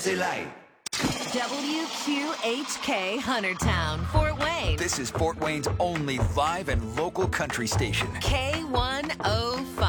Jesse Light. WQHK Huntertown, Fort Wayne. This is Fort Wayne's only live and local country station. K105.